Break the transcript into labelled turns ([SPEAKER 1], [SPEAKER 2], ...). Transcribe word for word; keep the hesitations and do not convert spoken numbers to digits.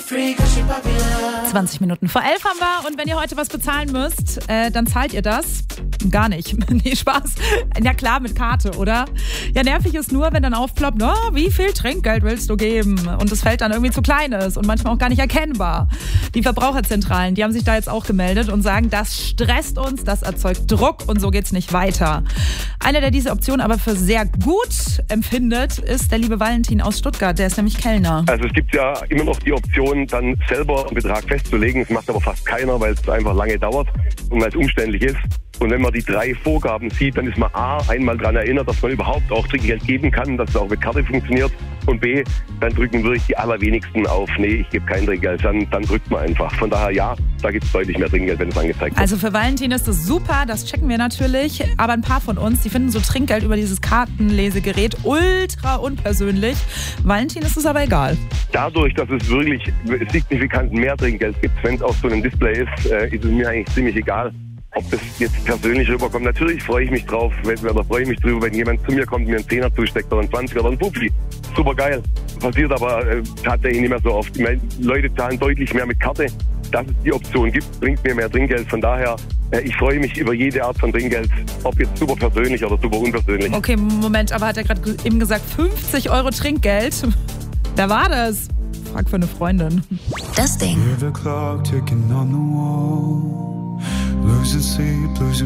[SPEAKER 1] zwanzig Minuten vor elf haben wir und wenn ihr heute was bezahlen müsst, äh, dann zahlt ihr das. Gar nicht. Nee, Spaß. Ja klar, mit Karte, oder? Ja, nervig ist nur, wenn dann aufploppt, oh, wie viel Trinkgeld willst du geben? Und das Feld dann irgendwie zu klein ist und manchmal auch gar nicht erkennbar. Die Verbraucherzentralen, die haben sich da jetzt auch gemeldet und sagen, das stresst uns, das erzeugt Druck und so geht's nicht weiter. Einer, der diese Option aber für sehr gut empfindet, ist der liebe Valentin aus Stuttgart. Der ist nämlich Kellner.
[SPEAKER 2] Also es gibt ja immer noch die Option, dann selber einen Betrag festzulegen. Das macht aber fast keiner, weil es einfach lange dauert und weil es umständlich ist. Und wenn man die drei Vorgaben sieht, dann ist man A, einmal daran erinnert, dass man überhaupt auch Trinkgeld geben kann, dass es auch mit Karte funktioniert. Und B, dann drücken wirklich die allerwenigsten auf, nee, ich gebe kein Trinkgeld. Dann, dann drückt man einfach. Von daher ja, da gibt es deutlich mehr Trinkgeld, wenn es angezeigt wird.
[SPEAKER 1] Also für Valentin ist das super, das checken wir natürlich. Aber ein paar von uns, die finden so Trinkgeld über dieses Kartenlesegerät ultra unpersönlich. Valentin ist es aber egal.
[SPEAKER 2] Dadurch, dass es wirklich signifikant mehr Trinkgeld gibt, wenn es auf so einem Display ist, äh, ist es mir eigentlich ziemlich egal, ob das jetzt persönlich rüberkommt. Natürlich freue ich mich drauf, oder freue ich mich drüber, wenn jemand zu mir kommt und mir einen Zehner zusteckt oder einen Zwanziger oder einen Fuffi. Super geil. Passiert aber äh, tatsächlich nicht mehr so oft. Die Leute zahlen deutlich mehr mit Karte. Dass es die Option gibt, bringt mir mehr Trinkgeld. Von daher, äh, ich freue mich über jede Art von Trinkgeld, ob jetzt super persönlich oder super unpersönlich.
[SPEAKER 1] Okay, Moment, aber hat er gerade eben gesagt, fünfzig Euro Trinkgeld? Wer war das? Frag für eine Freundin.
[SPEAKER 3] Das Ding.
[SPEAKER 4] Losing sleep, losing